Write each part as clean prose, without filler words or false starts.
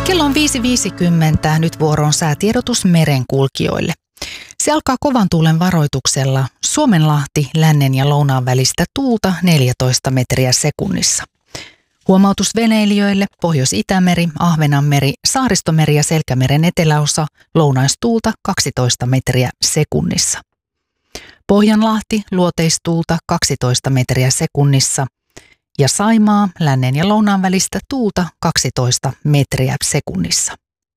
Kello on 5.50, nyt vuoro on säätiedotus merenkulkijoille. Se alkaa kovan tuulen varoituksella. Suomenlahti, lännen ja lounaan välistä tuulta 14 metriä sekunnissa. Huomautus veneilijöille: Pohjois-Itämeri, Ahvenanmeri, Saaristomeri ja Selkämeren eteläosa, lounaistuulta 12 metriä sekunnissa. Pohjanlahti, luoteistuulta 12 metriä sekunnissa. Ja Saimaa, lännen ja lounaan välistä tuulta 12 metriä sekunnissa.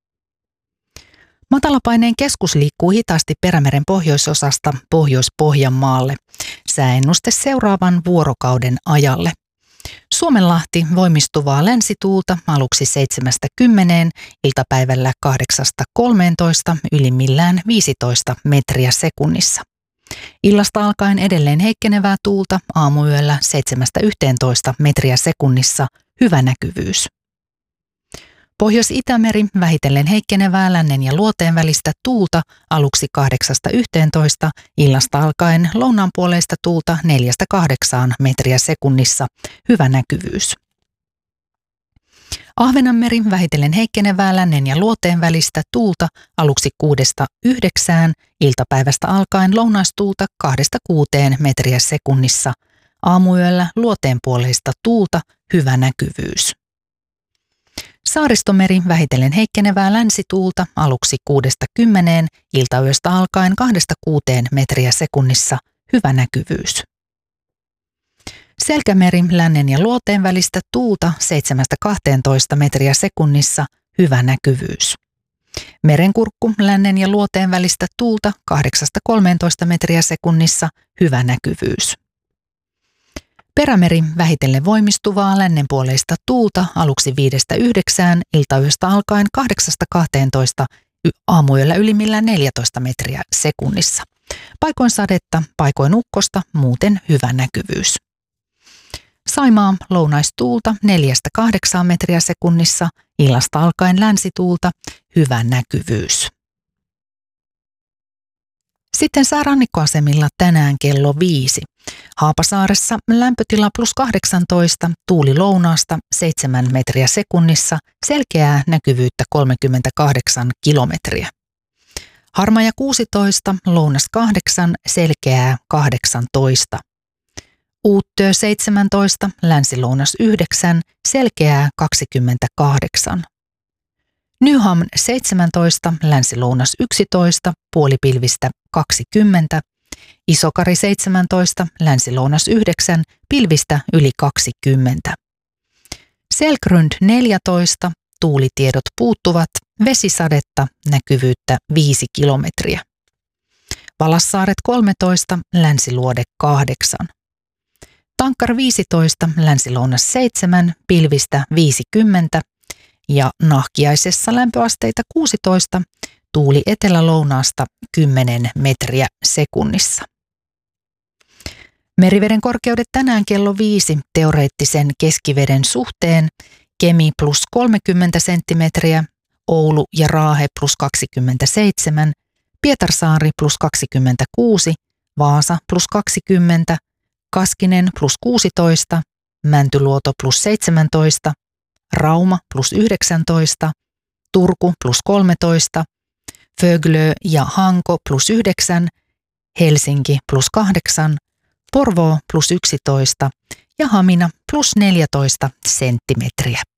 Matalapaineen keskus liikkuu hitaasti Perämeren pohjoisosasta Pohjois-Pohjanmaalle. Sääennuste seuraavan vuorokauden ajalle. Suomenlahti, voimistuvaa länsituulta aluksi 7-10, iltapäivällä 8-13, ylimmillään 15 metriä sekunnissa. Illasta alkaen edelleen heikkenevää tuulta, aamuyöllä 7-11 metriä sekunnissa, hyvä näkyvyys. Pohjois-Itämeri, vähitellen heikkenevää lännen ja luoteen välistä tuulta, aluksi 8-11, illasta alkaen lounaanpuoleista tuulta 4-8 metriä sekunnissa, hyvä näkyvyys. Ahvenanmeri, vähitellen heikkenevää lännen ja luoteen välistä tuulta, aluksi 6-9, iltapäivästä alkaen lounaistuulta 2-6 metriä sekunnissa, aamuyöllä luoteenpuoleista tuulta, hyvä näkyvyys. Saaristomeri, vähitellen heikkenevää länsituulta, aluksi 6-10, iltayöstä alkaen 2-6 metriä sekunnissa, hyvä näkyvyys. Selkämeri, lännen ja luoteen välistä tuulta 7-12 metriä sekunnissa, hyvä näkyvyys. Merenkurkku, lännen ja luoteen välistä tuulta 8-13 metriä sekunnissa, hyvä näkyvyys. Perämeri, vähitellen voimistuvaa lännenpuoleista tuulta aluksi 5-9, iltayöstä alkaen 8-12, aamuyöllä ylimmillään 14 metriä sekunnissa. Paikoin sadetta, paikoin ukkosta, muuten hyvä näkyvyys. Saimaa, lounaistuulta 4-8 metriä sekunnissa, illasta alkaen länsituulta, hyvä näkyvyys. Sitten säärannikkoasemilla tänään kello 5. Haapasaaressa lämpötila +18, tuuli lounaasta 7 metriä sekunnissa, selkeää näkyvyyttä 38 kilometriä. Harmaja 16, lounas 8, selkeää 18. Uuttö 17, länsilounas 9, selkeää 28. Nyham 17, länsilounas 11, puolipilvistä 20. Isokari 17, länsilounas 9, pilvistä yli 20. Selkrund 14, tuulitiedot puuttuvat, vesisadetta, näkyvyyttä 5 kilometriä. Valassaaret 13, länsiluode 8. Tankkar 15, länsilounas 7, pilvistä 50 ja Nahkiaisessa lämpöasteita 16, tuuli etelälounaasta 10 metriä sekunnissa. Meriveden korkeudet tänään kello 5 teoreettisen keskiveden suhteen: Kemi +30 senttimetriä, Oulu ja Raahe +27, Pietarsaari +26, Vaasa +20, Kaskinen +16, Mäntyluoto +17, Rauma +19, Turku +13, Föglö ja Hanko +9, Helsinki +8, Porvoo +11 ja Hamina +14 senttimetriä.